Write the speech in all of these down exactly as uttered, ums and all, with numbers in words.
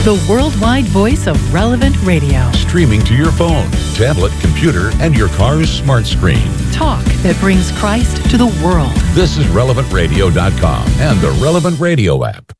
the worldwide voice of Relevant Radio. Streaming to your phone, tablet, computer, and your car's smart screen. Talk that brings Christ to the world. This is relevant radio dot com and the Relevant Radio app.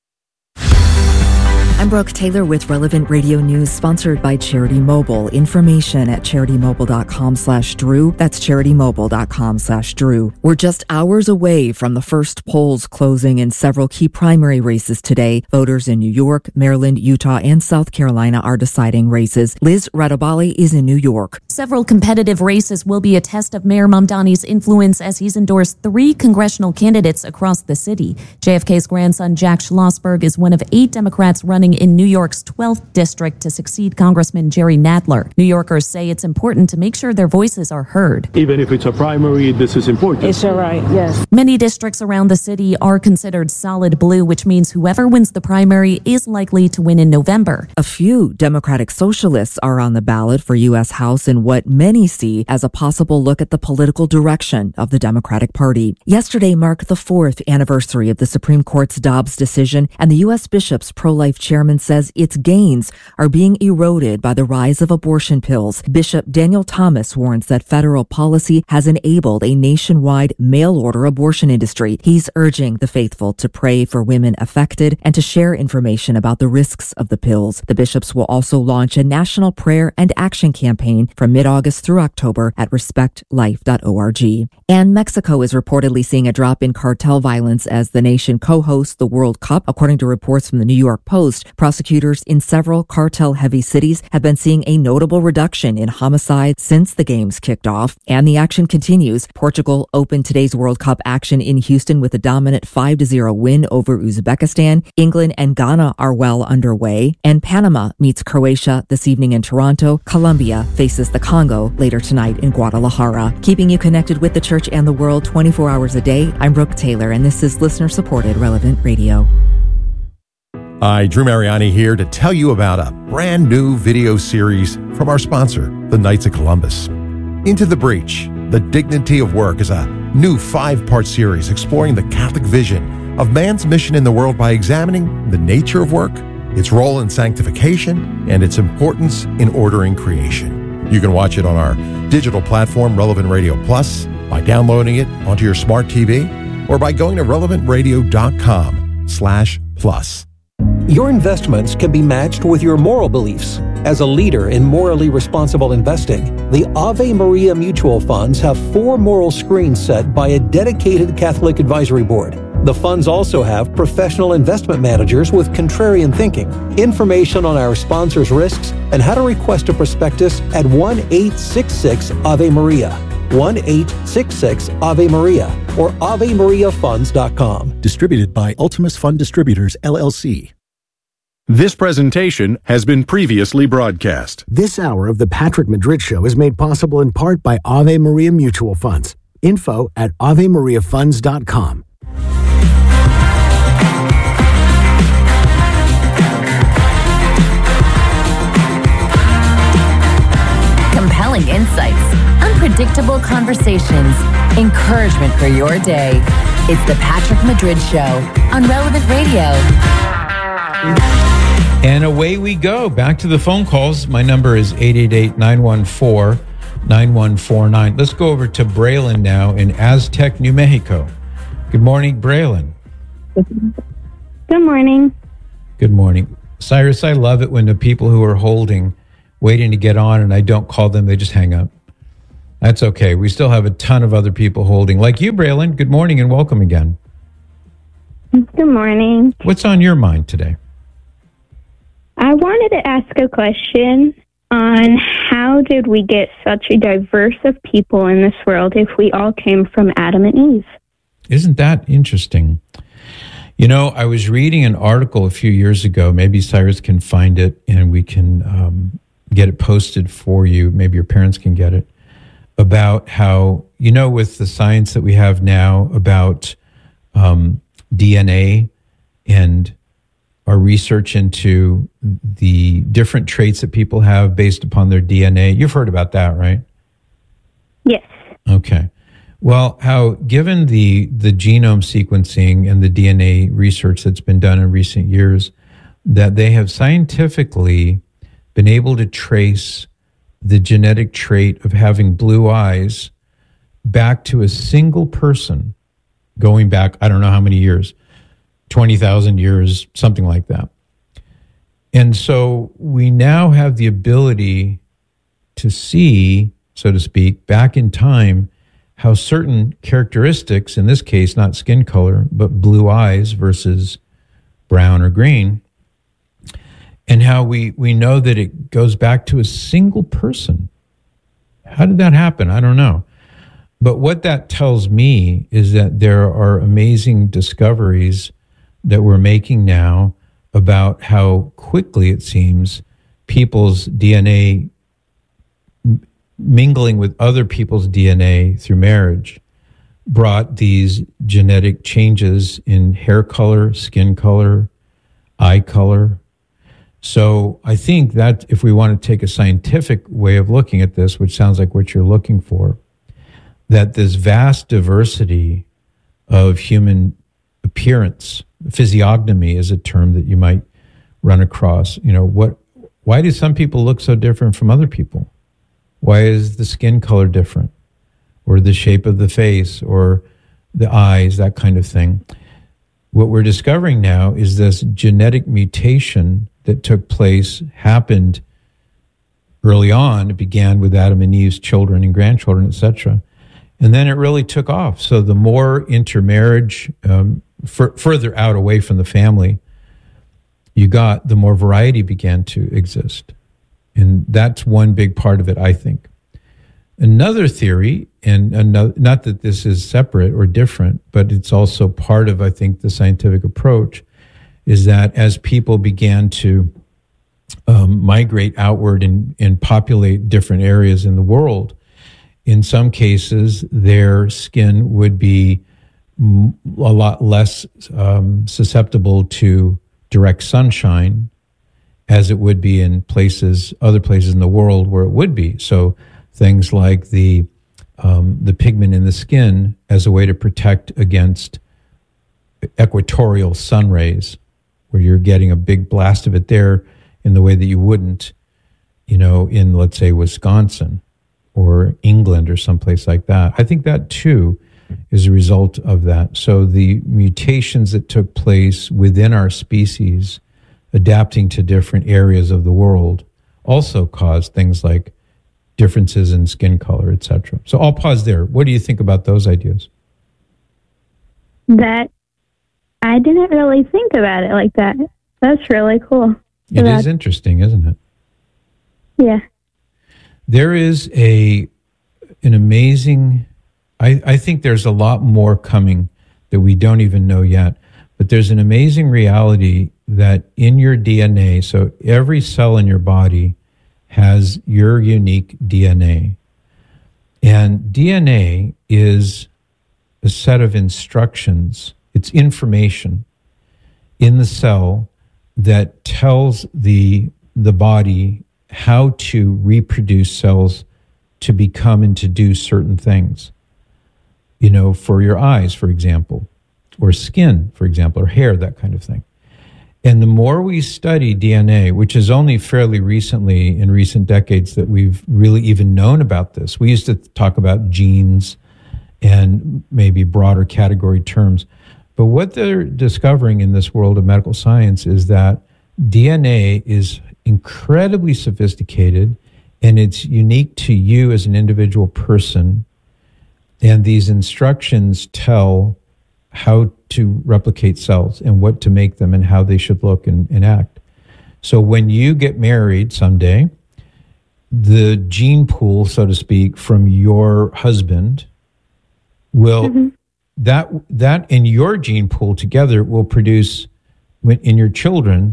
I'm Brooke Taylor with Relevant Radio News, sponsored by Charity Mobile. Information at charitymobile.com slash Drew. That's charitymobile.com slash Drew. We're just hours away from the first polls closing in several key primary races today. Voters in New York, Maryland, Utah, and South Carolina are deciding races. Liz Radabali is in New York. Several competitive races will be a test of Mayor Mamdani's influence as he's endorsed three congressional candidates across the city. J F K's grandson, Jack Schlossberg, is one of eight Democrats running in New York's twelfth district to succeed Congressman Jerry Nadler. New Yorkers say it's important to make sure their voices are heard. Even if it's a primary, this is important. It's all right, yes. Many districts around the city are considered solid blue, which means whoever wins the primary is likely to win in November. A few Democratic socialists are on the ballot for U S House in what many see as a possible look at the political direction of the Democratic Party. Yesterday marked the fourth anniversary of the Supreme Court's Dobbs decision, and the U S Bishops' pro-life chairman says its gains are being eroded by the rise of abortion pills. Bishop Daniel Thomas warns that federal policy has enabled a nationwide mail-order abortion industry. He's urging the faithful to pray for women affected and to share information about the risks of the pills. The bishops will also launch a national prayer and action campaign from mid-August through October at respect life dot org. And Mexico is reportedly seeing a drop in cartel violence as the nation co-hosts the World Cup. According to reports from the New York Post, prosecutors in several cartel-heavy cities have been seeing a notable reduction in homicides since the games kicked off, and the action continues. Portugal opened today's World Cup action in Houston with a dominant five to zero win over Uzbekistan. England and Ghana are well underway, and Panama meets Croatia this evening in Toronto. Colombia faces the Congo later tonight in Guadalajara. Keeping you connected with the church and the world twenty-four hours a day, I'm Brooke Taylor, and this is listener-supported Relevant Radio. Hi, Drew Mariani here to tell you about a brand new video series from our sponsor, the Knights of Columbus. Into the Breach, The Dignity of Work is a new five-part series exploring the Catholic vision of man's mission in the world by examining the nature of work, its role in sanctification, and its importance in ordering creation. You can watch it on our digital platform, Relevant Radio Plus, by downloading it onto your smart T V, or by going to relevant radio dot com slash plus. Your investments can be matched with your moral beliefs. As a leader in morally responsible investing, the Ave Maria Mutual Funds have four moral screens set by a dedicated Catholic advisory board. The funds also have professional investment managers with contrarian thinking. Information on our sponsors' risks and how to request a prospectus at one eight six six Ave Maria, one eight six six Ave Maria, or ave maria funds dot com. Distributed by Ultimus Fund Distributors, L L C. This presentation has been previously broadcast. This hour of the Patrick Madrid Show is made possible in part by Ave Maria Mutual Funds. Info at ave maria funds dot com. Compelling insights, unpredictable conversations, encouragement for your day. It's the Patrick Madrid Show on Relevant Radio. And away we go. Back to the phone calls. My number is eight eight eight, nine one four, nine one four nine. Let's go over to Braylon now in Aztec, New Mexico. Good morning, Braylon. Good morning. Good morning. Cyrus, I love it when the people who are holding, waiting to get on, and I don't call them, they just hang up. That's okay. We still have a ton of other people holding. Like you, Braylon. Good morning and welcome again. Good morning. What's on your mind today? I wanted to ask a question on how did we get such a diverse of people in this world if we all came from Adam and Eve? Isn't that interesting? You know, I was reading an article a few years ago. Maybe Cyrus can find it and we can um, get it posted for you. Maybe your parents can get it. About how, you know, with the science that we have now about um, D N A and our research into the different traits that people have based upon their D N A. You've heard about that, right? Yes. Okay. Well, how, given the, the genome sequencing and the D N A research that's been done in recent years, that they have scientifically been able to trace the genetic trait of having blue eyes back to a single person going back, I don't know how many years, twenty thousand years, something like that. And so we now have the ability to see, so to speak, back in time, how certain characteristics, in this case, not skin color, but blue eyes versus brown or green, and how we, we know that it goes back to a single person. How did that happen? I don't know. But what that tells me is that there are amazing discoveries that we're making now about how quickly, it seems, people's D N A m- mingling with other people's D N A through marriage brought these genetic changes in hair color, skin color, eye color. So I think that if we want to take a scientific way of looking at this, which sounds like what you're looking for, that this vast diversity of human appearance, physiognomy is a term that you might run across. You know, what? Why do some people look so different from other people? Why is the skin color different? Or the shape of the face, or the eyes, that kind of thing. What we're discovering now is this genetic mutation that took place, happened early on. It began with Adam and Eve's children and grandchildren, et cetera. And then it really took off. So the more intermarriage, um, f- further out away from the family you got, the more variety began to exist. And that's one big part of it, I think. Another theory, and another, not that this is separate or different, but it's also part of, I think, the scientific approach, is that as people began to um, migrate outward and, and populate different areas in the world, in some cases, their skin would be m- a lot less um, susceptible to direct sunshine as it would be in places, other places in the world where it would be. So things like the um, the pigment in the skin as a way to protect against equatorial sun rays, where you're getting a big blast of it there in the way that you wouldn't, you know, in, let's say, Wisconsin or England or someplace like that. I think that, too, is a result of that. So the mutations that took place within our species, adapting to different areas of the world, also caused things like differences in skin color, et cetera. So I'll pause there. What do you think about those ideas? That I didn't really think about it like that. That's really cool. It is interesting, isn't it? Yeah. There is a an amazing, I, I think there's a lot more coming that we don't even know yet, but there's an amazing reality that in your D N A, so every cell in your body has your unique D N A. And D N A is a set of instructions, it's information in the cell that tells the the body how to reproduce cells to become and to do certain things. You know, for your eyes, for example, or skin, for example, or hair, that kind of thing. And the more we study D N A, which is only fairly recently, in recent decades, that we've really even known about this. We used to talk about genes and maybe broader category terms. But what they're discovering in this world of medical science is that D N A is incredibly sophisticated, and it's unique to you as an individual person. And these instructions tell how to replicate cells and what to make them and how they should look and, and act. So when you get married someday, the gene pool, so to speak, from your husband will, mm-hmm. that that and your gene pool together will produce in your children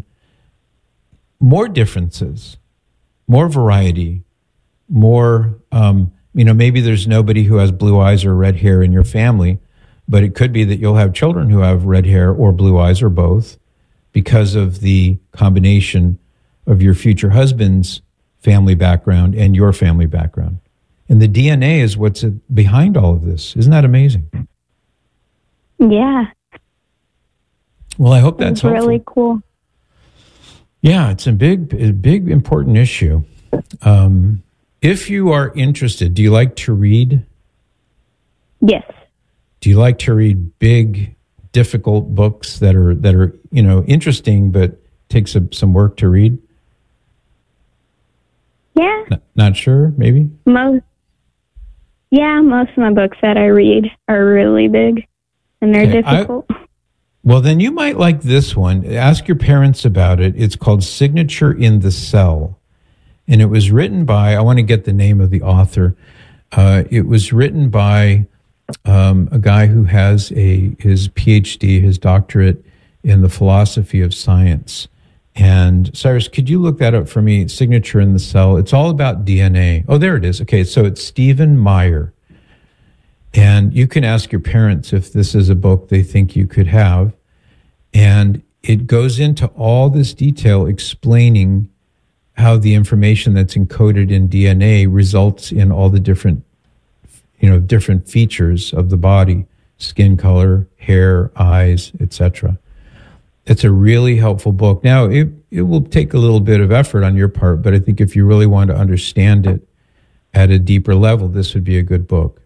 more differences, more variety, more, um, you know, maybe there's nobody who has blue eyes or red hair in your family, but it could be that you'll have children who have red hair or blue eyes or both because of the combination of your future husband's family background and your family background. And the D N A is what's behind all of this. Isn't that amazing? Yeah. Well, I hope that's really cool. Yeah, it's a big, a big, important issue. Um, if you are interested, do you like to read? Yes. Do you like to read big, difficult books that are that are you know interesting but take some some work to read? Yeah. N- not sure, maybe. Most. Yeah, most of my books that I read are really big, and they're Okay, difficult. I, well, then you might like this one. Ask your parents about it. It's called Signature in the Cell. And it was written by, I want to get the name of the author. Uh, it was written by um, a guy who has a his P H D, his doctorate in the philosophy of science. And Cyrus, could you look that up for me? Signature in the Cell. It's all about D N A. Oh, there it is. Okay, so it's Stephen Meyer. And you can ask your parents if this is a book they think you could have. And it goes into all this detail explaining how the information that's encoded in D N A results in all the different, you know, different features of the body, skin color, hair, eyes, et cetera. It's a really helpful book. Now, it, it will take a little bit of effort on your part, but I think if you really want to understand it at a deeper level, this would be a good book.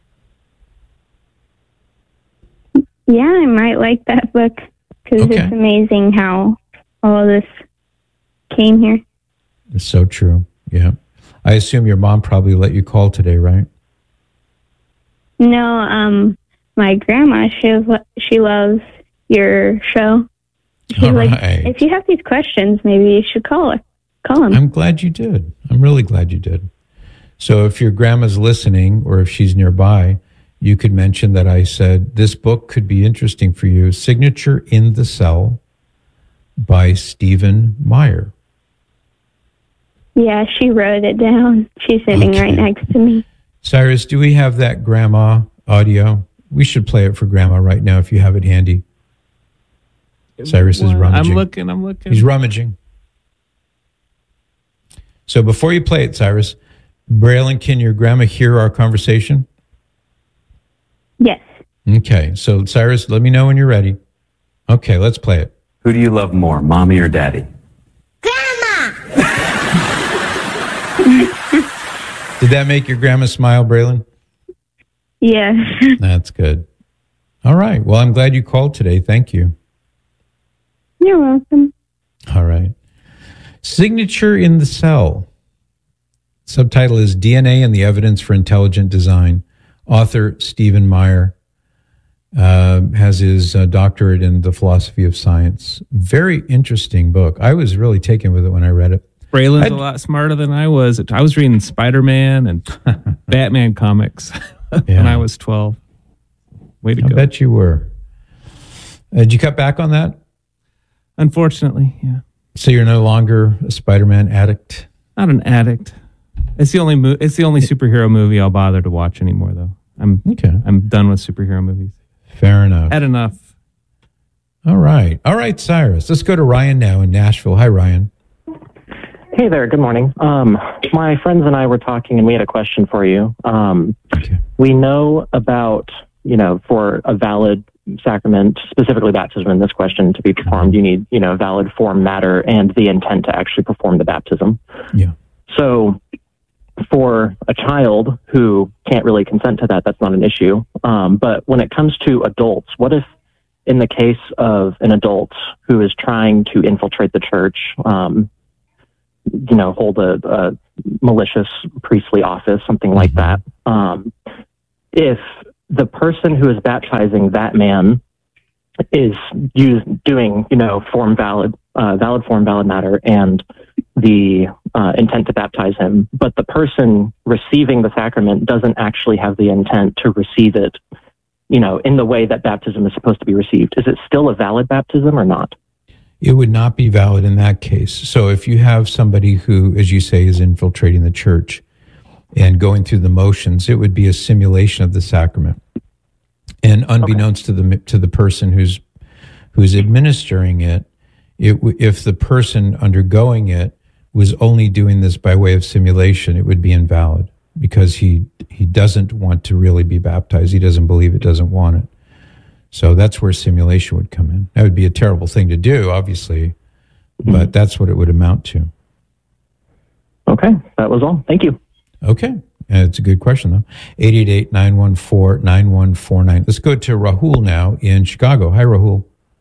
Yeah, I might like that book because Okay. it's amazing how all of this came here. It's so true. Yeah. I assume your mom probably let you call today, right? No, um, my grandma, she she loves your show. She's All like, right. if you have these questions, maybe you should call her. Call him. I'm glad you did. I'm really glad you did. So if your grandma's listening or if she's nearby, you could mention that I said, this book could be interesting for you. Signature in the Cell by Stephen Meyer. Yeah, she wrote it down. She's sitting Okay. right next to me. Cyrus, do we have that grandma audio? We should play it for grandma right now if you have it handy. Cyrus is Well, rummaging. I'm looking, I'm looking. He's rummaging. So before you play it, Cyrus, Braylon, can your grandma hear our conversation? Yes. Okay, so Cyrus, let me know when you're ready. Okay, let's play it. Who do you love more, mommy or daddy? Did that make your grandma smile, Braylon? Yes. That's good. All right. Well, I'm glad you called today. Thank you. You're welcome. All right. Signature in the Cell. Subtitle is D N A and the Evidence for Intelligent Design. Author Stephen Meyer uh, has his uh, doctorate in the philosophy of science. Very interesting book. I was really taken with it when I read it. Braylon's I'd- a lot smarter than I was. I was reading Spider-Man and Batman comics when Yeah. I was twelve. Way to I go. bet you were. Uh, did you cut back on that? Unfortunately, yeah. So you're no longer a Spider-Man addict? Not an addict. It's the only mo- it's the only superhero movie I'll bother to watch anymore, though. I'm okay. I'm done with superhero movies. Fair enough. Had enough. All right. All right, Cyrus. Let's go to Ryan now in Nashville. Hi, Ryan. Hey there, good morning. Um, my friends and I were talking and we had a question for you. Um, okay. We know about, you know, for a valid sacrament, specifically baptism in this question to be performed, you need, you know, valid form, matter, and the intent to actually perform the baptism. Yeah. So for a child who can't really consent to that, that's not an issue. Um, but when it comes to adults, what if in the case of an adult who is trying to infiltrate the church, um, you know, hold a, a malicious priestly office, something like that. Um, if the person who is baptizing that man is use, doing, you know, form valid, uh, valid form, valid matter, and the uh, intent to baptize him, but the person receiving the sacrament doesn't actually have the intent to receive it, you know, in the way that baptism is supposed to be received, is it still a valid baptism or not? It would not be valid in that case. So if you have somebody who, as you say, is infiltrating the church and going through the motions, it would be a simulation of the sacrament. And unbeknownst okay. to the to the person who's who's administering it, it w- if the person undergoing it was only doing this by way of simulation, it would be invalid because he he doesn't want to really be baptized. He doesn't believe it, doesn't want it. So that's where simulation would come in. That would be a terrible thing to do, obviously, but that's what it would amount to. Okay, that was all. Thank you. Okay. Uh, it's a good question, though. eight eight eight, nine one four, nine one four nine. Let's go to Rahul now in Chicago. Hi, Rahul.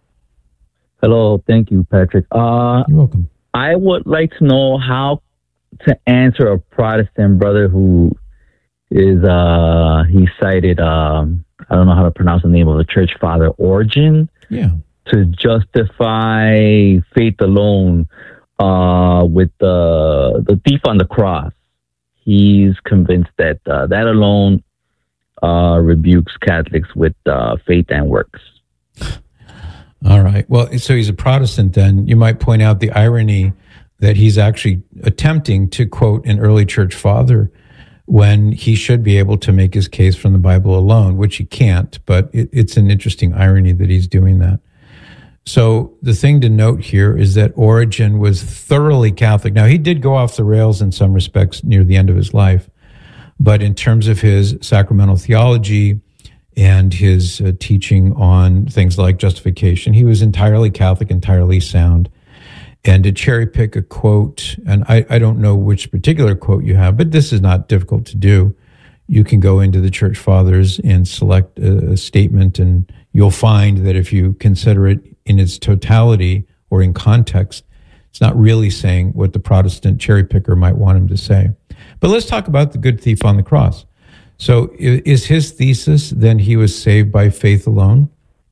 Hello. Thank you, Patrick. Uh, You're welcome. I would like to know how to answer a Protestant brother who is, uh, he cited, um, I don't know how to pronounce the name of the church father, Origen, yeah, to justify faith alone uh, with the, the thief on the cross. He's convinced that uh, that alone uh, rebukes Catholics with uh, faith and works. All right. Well, so he's a Protestant then. You might point out the irony that he's actually attempting to quote an early church father when he should be able to make his case from the Bible alone, which he can't, but it, it's an interesting irony that he's doing that. So the thing to note here is that Origen was thoroughly Catholic. Now, he did go off the rails in some respects near the end of his life, but in terms of his sacramental theology and his uh, teaching on things like justification, he was entirely Catholic, entirely sound. And to cherry pick a quote, and I, I don't know which particular quote you have, but this is not difficult to do. You can go into the Church Fathers and select a, a statement, and you'll find that if you consider it in its totality or in context, it's not really saying what the Protestant cherry picker might want him to say. But let's talk about the good thief on the cross. So is his thesis then he was saved by faith alone?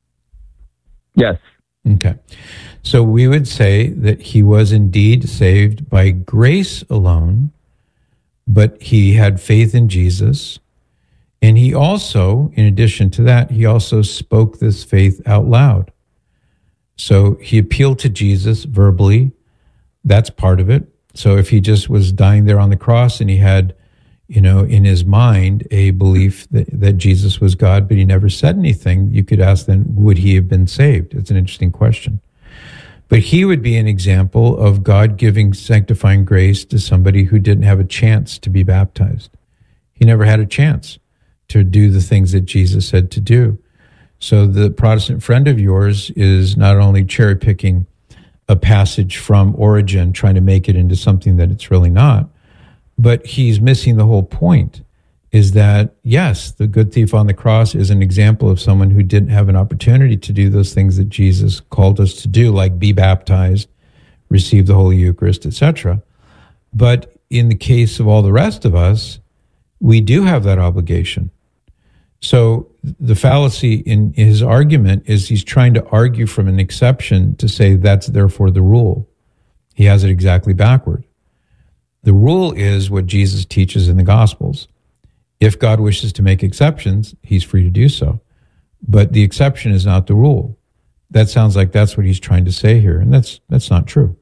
Yes. Okay. So we would say that he was indeed saved by grace alone, but he had faith in Jesus. And he also, in addition to that, he also spoke this faith out loud. So he appealed to Jesus verbally. That's part of it. So if he just was dying there on the cross and he had, you know, in his mind a belief that, that Jesus was God, but he never said anything, you could ask then, would he have been saved? It's an interesting question. But he would be an example of God giving sanctifying grace to somebody who didn't have a chance to be baptized. He never had a chance to do the things that Jesus said to do. So the Protestant friend of yours is not only cherry picking a passage from Origen, trying to make it into something that it's really not, but he's missing the whole point, is that, yes, the good thief on the cross is an example of someone who didn't have an opportunity to do those things that Jesus called us to do, like be baptized, receive the Holy Eucharist, et cetera. But in the case of all the rest of us, we do have that obligation. So the fallacy in his argument is he's trying to argue from an exception to say that's therefore the rule. He has it exactly backward. The rule is what Jesus teaches in the Gospels. If God wishes to make exceptions, he's free to do so. But the exception is not the rule. That sounds like that's what he's trying to say here, and that's that's not true.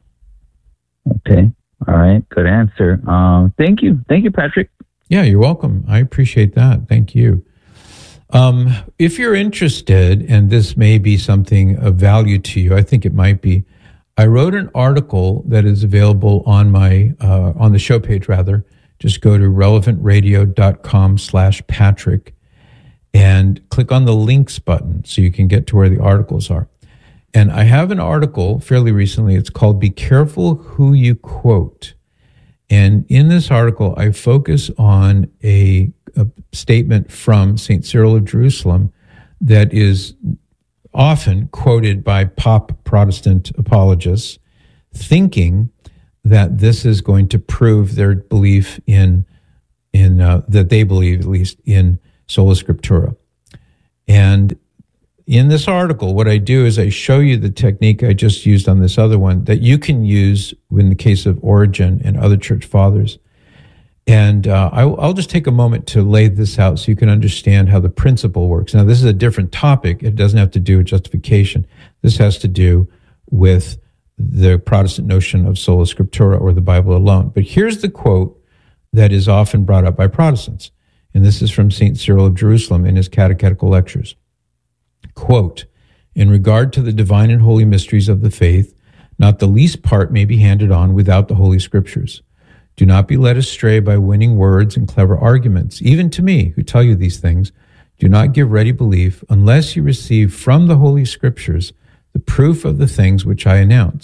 Okay. All right. Good answer. Um, thank you. Thank you, Patrick. Yeah, you're welcome. I appreciate that. Thank you. Um, if you're interested, and this may be something of value to you, I think it might be, I wrote an article that is available on my, uh, on the show page rather. Just go to relevantradio.com slash Patrick and click on the links button so you can get to where the articles are. And I have an article fairly recently. It's called Be Careful Who You Quote. And in this article, I focus on a, a statement from Saint Cyril of Jerusalem that is often quoted by pop Protestant apologists, thinking that this is going to prove their belief in, in uh, that they believe at least in sola scriptura. And in this article, what I do is I show you the technique I just used on this other one that you can use in the case of Origen and other church fathers. And uh, I, I'll just take a moment to lay this out so you can understand how the principle works. Now, this is a different topic. It doesn't have to do with justification. This has to do with the Protestant notion of sola scriptura, or the Bible alone. But here's the quote that is often brought up by Protestants. And this is from Saint Cyril of Jerusalem in his catechetical lectures. Quote, in regard to the divine and holy mysteries of the faith, not the least part may be handed on without the Holy Scriptures. Do not be led astray by winning words and clever arguments. Even to me, who tell you these things, do not give ready belief unless you receive from the Holy Scriptures the proof of the things which I announce.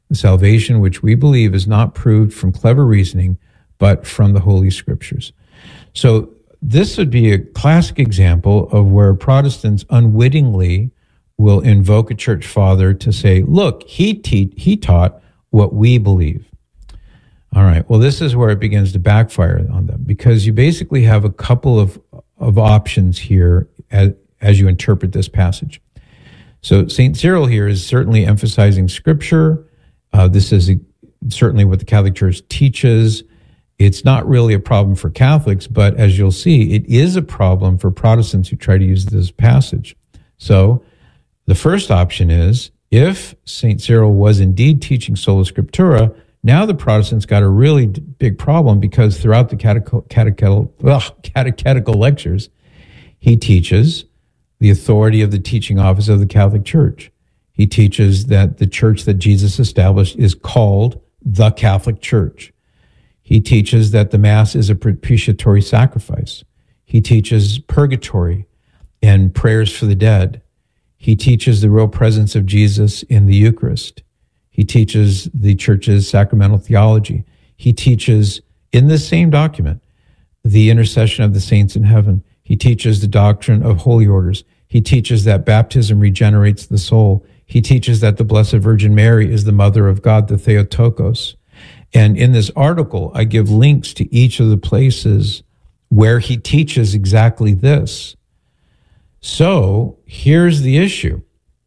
the salvation which we believe is not proved from clever reasoning, but from the Holy Scriptures. So this would be a classic example of where Protestants unwittingly will invoke a church father to say, look, he te- he taught what we believe. All right, well, this is where it begins to backfire on them, because you basically have a couple of, of options here as, as you interpret this passage. So Saint Cyril here is certainly emphasizing Scripture. Uh, this is a, certainly what the Catholic Church teaches. It's not really a problem for Catholics, but as you'll see, it is a problem for Protestants who try to use this passage. So the first option is, if Saint Cyril was indeed teaching sola scriptura, now the Protestants got a really big problem, because throughout the catech- catechetical, ugh, catechetical lectures, he teaches the authority of the teaching office of the Catholic Church. He teaches that the church that Jesus established is called the Catholic Church. He teaches that the Mass is a propitiatory sacrifice. He teaches purgatory and prayers for the dead. He teaches the real presence of Jesus in the Eucharist. He teaches the church's sacramental theology. He teaches, in this same document, the intercession of the saints in heaven. He teaches the doctrine of holy orders. He teaches that baptism regenerates the soul. He teaches that the Blessed Virgin Mary is the Mother of God, the Theotokos. And in this article, I give links to each of the places where he teaches exactly this. So here's the issue.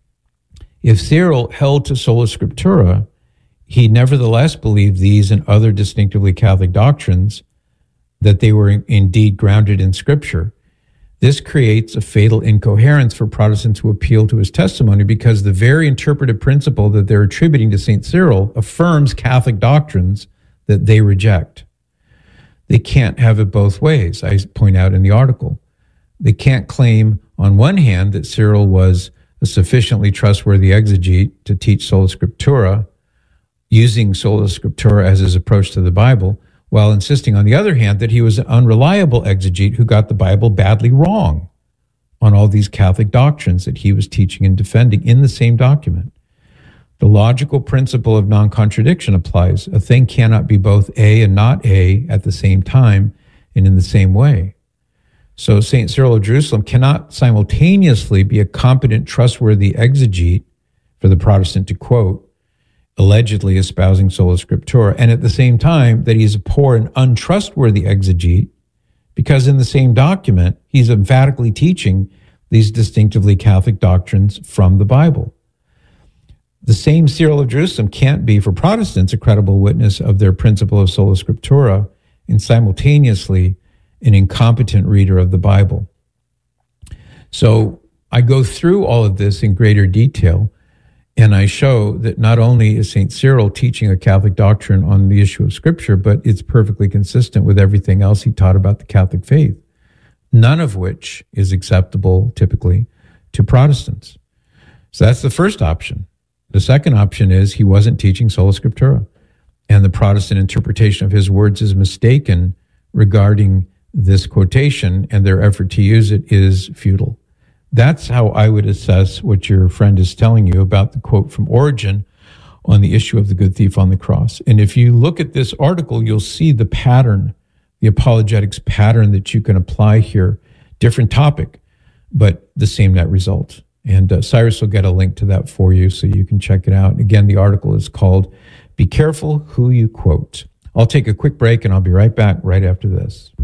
If Cyril held to sola scriptura, he nevertheless believed these and other distinctively Catholic doctrines, that they were indeed grounded in Scripture. This creates a fatal incoherence for Protestants who appeal to his testimony, because the very interpretive principle that they're attributing to Saint Cyril affirms Catholic doctrines that they reject. They can't have it both ways, I point out in the article. They can't claim, on one hand, that Cyril was a sufficiently trustworthy exegete to teach sola scriptura, using sola scriptura as his approach to the Bible, while insisting, on the other hand, that he was an unreliable exegete who got the Bible badly wrong on all these Catholic doctrines that he was teaching and defending in the same document. The logical principle of non-contradiction applies. A thing cannot be both A and not A at the same time and in the same way. So Saint Cyril of Jerusalem cannot simultaneously be a competent, trustworthy exegete, for the Protestant to quote, allegedly espousing sola scriptura, and at the same time that he's a poor and untrustworthy exegete, because in the same document, he's emphatically teaching these distinctively Catholic doctrines from the Bible. The same Cyril of Jerusalem can't be, for Protestants, a credible witness of their principle of sola scriptura, and simultaneously an incompetent reader of the Bible. So I go through all of this in greater detail, and I show that not only is Saint Cyril teaching a Catholic doctrine on the issue of Scripture, but it's perfectly consistent with everything else he taught about the Catholic faith, none of which is acceptable typically to Protestants. So that's the first option. The second option is he wasn't teaching sola scriptura, and the Protestant interpretation of his words is mistaken regarding this quotation, and their effort to use it is futile. That's how I would assess what your friend is telling you about the quote from Origen on the issue of the good thief on the cross. And if you look at this article, you'll see the pattern, the apologetics pattern that you can apply here. Different topic, but the same net result. And uh, Cyrus will get a link to that for you so you can check it out. Again, the article is called Be Careful Who You Quote. I'll take a quick break and I'll be right back right after this.